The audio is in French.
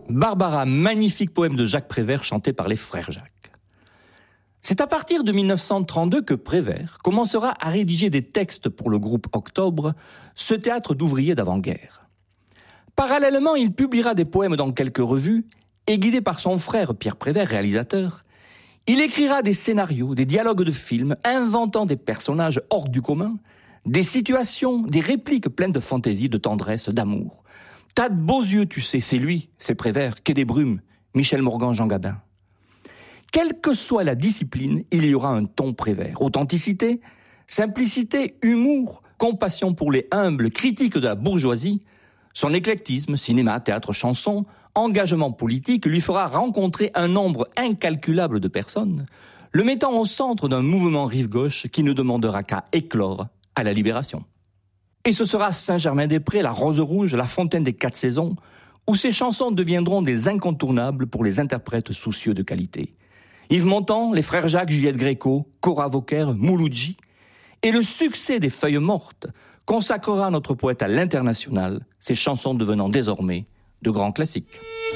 Barbara, magnifique poème de Jacques Prévert chanté par les frères Jacques. C'est à partir de 1932 que Prévert commencera à rédiger des textes pour le groupe Octobre, ce théâtre d'ouvriers d'avant-guerre. Parallèlement, il publiera des poèmes dans quelques revues et guidé par son frère Pierre Prévert, réalisateur, il écrira des scénarios, des dialogues de films, inventant des personnages hors du commun, des situations, des répliques pleines de fantaisie, de tendresse, d'amour. T'as de beaux yeux, tu sais, c'est lui, c'est Prévert, Quai des Brumes, Michel Morgan, Jean Gabin. Quelle que soit la discipline, il y aura un ton Prévert. Authenticité, simplicité, humour, compassion pour les humbles, critique de la bourgeoisie. Son éclectisme, cinéma, théâtre, chanson, engagement politique lui fera rencontrer un nombre incalculable de personnes, le mettant au centre d'un mouvement rive-gauche qui ne demandera qu'à éclore à la Libération. Et ce sera Saint-Germain-des-Prés, la Rose Rouge, la Fontaine des 4 saisons, où ces chansons deviendront des incontournables pour les interprètes soucieux de qualité. Yves Montand, les frères Jacques, Juliette Gréco, Cora Vauquer, Mouloudji. Et le succès des Feuilles mortes consacrera notre poète à l'international, ses chansons devenant désormais de grands classiques.